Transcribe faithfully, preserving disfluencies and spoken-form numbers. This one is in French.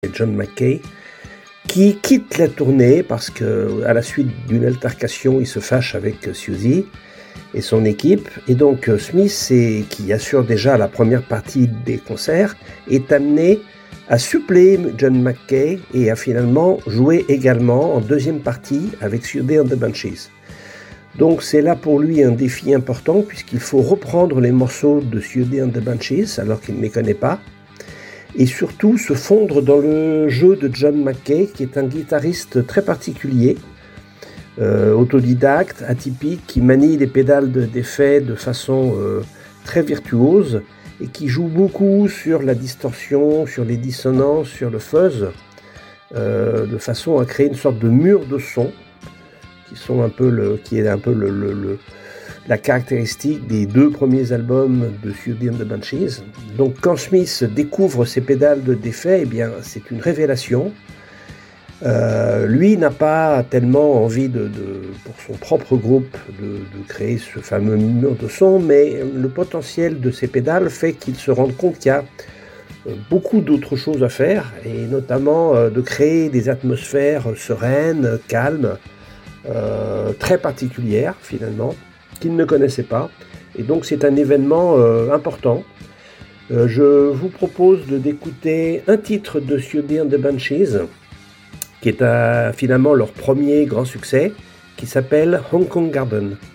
et John Mackay, qui quitte la tournée parce que, à la suite d'une altercation, il se fâche avec Siouxsie et son équipe. Et donc Smith, est, qui assure déjà la première partie des concerts, est amené à suppléer John Mackay et à finalement jouer également en deuxième partie avec Siouxsie and the Banshees. Donc c'est là pour lui un défi important puisqu'il faut reprendre les morceaux de Siouxsie and the Banshees alors qu'il ne les connaît pas. Et surtout se fondre dans le jeu de John Mackay, qui est un guitariste très particulier, euh, autodidacte, atypique, qui manie les pédales d'effet de façon euh, très virtuose et qui joue beaucoup sur la distorsion, sur les dissonances, sur le fuzz, euh, de façon à créer une sorte de mur de son qui, sont un peu le, qui est un peu le, le, le la caractéristique des deux premiers albums de Siouxsie and the Banshees. Donc quand Smith découvre ces pédales d'effet, eh bien c'est une révélation. Euh, lui n'a pas tellement envie de, de, pour son propre groupe de, de créer ce fameux mur de son, mais le potentiel de ces pédales fait qu'il se rend compte qu'il y a beaucoup d'autres choses à faire, et notamment euh, de créer des atmosphères sereines, calmes, euh, très particulières finalement, qu'il ne connaissait pas, et donc c'est un événement euh, important. Euh, je vous propose de d'écouter un titre de Siouxsie and the Banshees, qui est euh, finalement leur premier grand succès, qui s'appelle Hong Kong Garden.